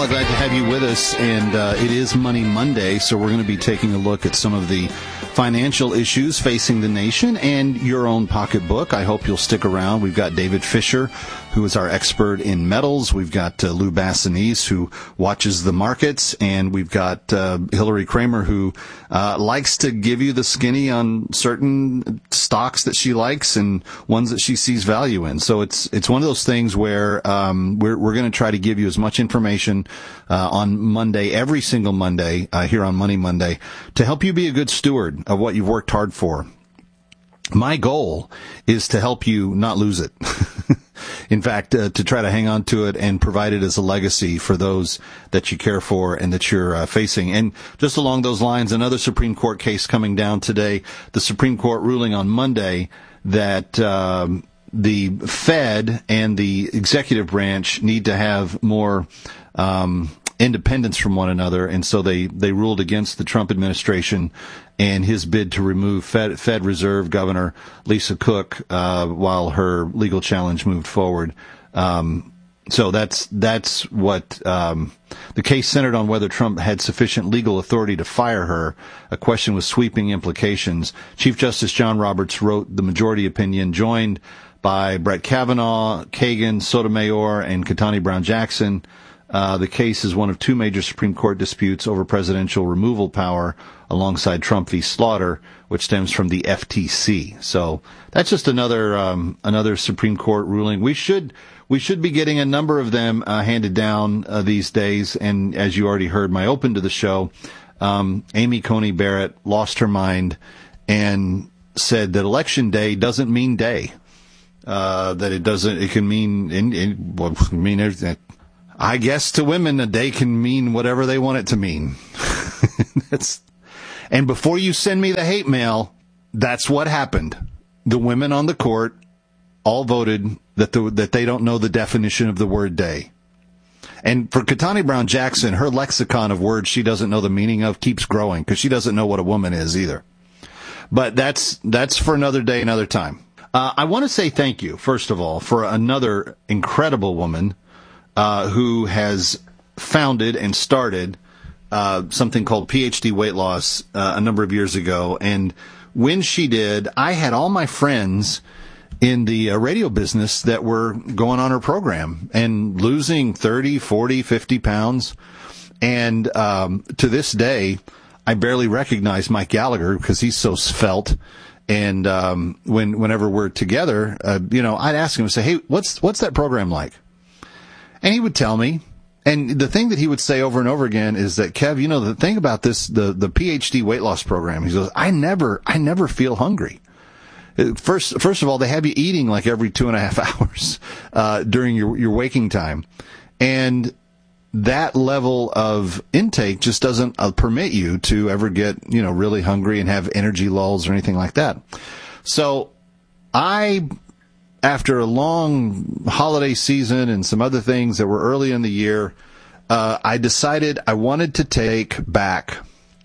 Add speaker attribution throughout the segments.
Speaker 1: Gala, glad to have you with us, and it is Money Monday, so we're going to be taking a look at some of the financial issues facing the nation and your own pocketbook. I hope you'll stick around. We've got David Fisher, who is our expert in metals. We've got Lou Bassanese, who watches the markets, and we've got Hillary Kramer, who likes to give you the skinny on certain stocks that she likes and ones that she sees value in. So it's one of those things where we're going to try to give you as much information on Monday, every single Monday, here on Money Monday, to help you be a good steward of what you've worked hard for. My goal is to help you not lose it. In fact, to try to hang on to it and provide it as a legacy for those that you care for and that you're facing. And just along those lines, another Supreme Court case coming down today. The Supreme Court ruling on Monday that the Fed and the executive branch need to have more independence from one another, and so they ruled against the Trump administration and his bid to remove Fed Reserve Governor Lisa Cook while her legal challenge moved forward. So that's what the case centered on, whether Trump had sufficient legal authority to fire her, a question with sweeping implications. Chief Justice John Roberts wrote the majority opinion, joined by Brett Kavanaugh, Kagan, Sotomayor, and Ketanji Brown Jackson. The case is one of two major Supreme Court disputes over presidential removal power alongside Trump v. Slaughter, which stems from the FTC. So that's just another Supreme Court ruling. We should be getting a number of them handed down these days. And as you already heard, my open to the show, Amy Coney Barrett lost her mind and said that Election Day doesn't mean day. It can mean everything. I guess to women, a day can mean whatever they want it to mean. And before you send me the hate mail, that's what happened. The women on the court all voted that they don't know the definition of the word day. And for Ketanji Brown Jackson, her lexicon of words she doesn't know the meaning of keeps growing because she doesn't know what a woman is either. But that's for another day, another time. I want to say thank you, first of all, for another incredible woman who has founded and started something called PhD Weight Loss a number of years ago. And when she did, I had all my friends in the radio business that were going on her program and losing 30, 40, 50 pounds. And to this day, I barely recognize Mike Gallagher because he's so svelte. And whenever we're together, I'd ask him and say, hey, what's that program like? And he would tell me. And the thing that he would say over and over again is that, Kev, the thing about this, the PhD weight loss program, he goes, I never feel hungry. First of all, they have you eating like every 2.5 hours, during your waking time. And that level of intake just doesn't permit you to ever get, really hungry and have energy lulls or anything like that. So after a long holiday season and some other things that were early in the year, I decided I wanted to take back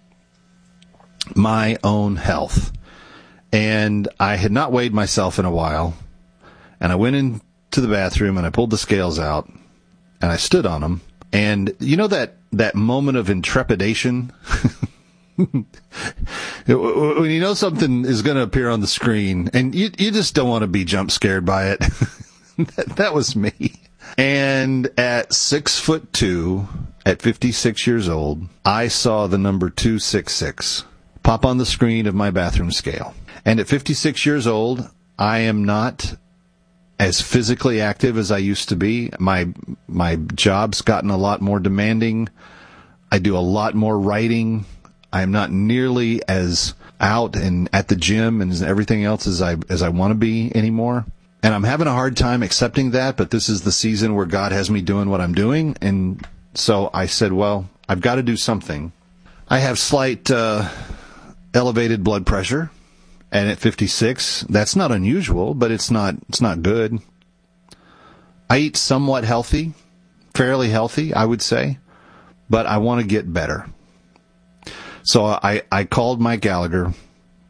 Speaker 1: my own health. And I had not weighed myself in a while. And I went into the bathroom and I pulled the scales out and I stood on them. And that moment of intrepidation when you know something is going to appear on the screen and you just don't want to be jump scared by it. That was me. And at 6'2", at 56 years old, I saw the number 266 pop on the screen of my bathroom scale. And at 56 years old, I am not as physically active as I used to be. My job's gotten a lot more demanding. I do a lot more writing. I'm not nearly as out and at the gym and everything else as I want to be anymore. And I'm having a hard time accepting that, but this is the season where God has me doing what I'm doing. And so I said, well, I've got to do something. I have slight elevated blood pressure. And at 56, that's not unusual, but it's not good. I eat somewhat healthy, fairly healthy, I would say, but I want to get better. So I called Mike Gallagher,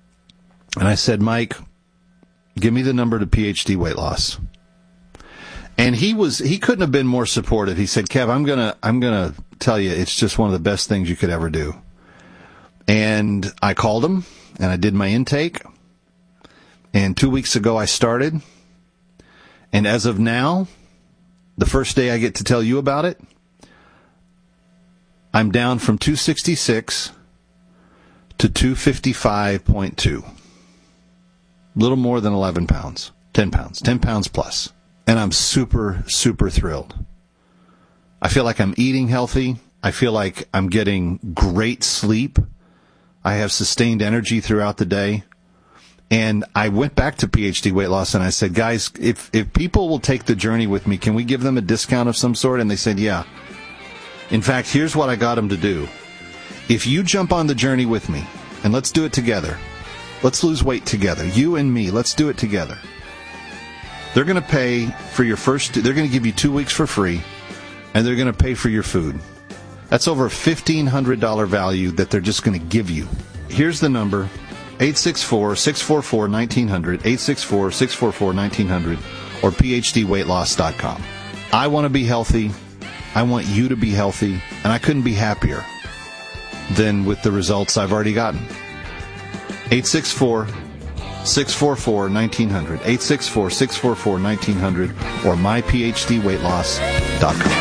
Speaker 1: and I said, Mike, give me the number to PhD weight loss. And he couldn't have been more supportive. He said, Kev, I'm gonna tell you, it's just one of the best things you could ever do. And I called him, and I did my intake. And 2 weeks ago, I started. And as of now, the first day I get to tell you about it, I'm down from 266 to 255.2. A little more than 11 pounds. 10 pounds plus. And I'm super, super thrilled. I feel like I'm eating healthy. I feel like I'm getting great sleep. I have sustained energy throughout the day. And I went back to PhD Weight Loss and I said, guys, if people will take the journey with me, can we give them a discount of some sort? And they said, yeah. In fact, here's what I got them to do. If you jump on the journey with me, and let's do it together. Let's lose weight together. You and me, let's do it together. They're going to pay for your they're going to give you 2 weeks for free, and they're going to pay for your food. That's over $1,500 value that they're just going to give you. Here's the number, 864-644-1900, 864-644-1900, or PhDweightloss.com. I want to be healthy. I want you to be healthy, and I couldn't be happier than with the results I've already gotten. 864-644-1900, 864-644-1900, or myPhDweightloss.com.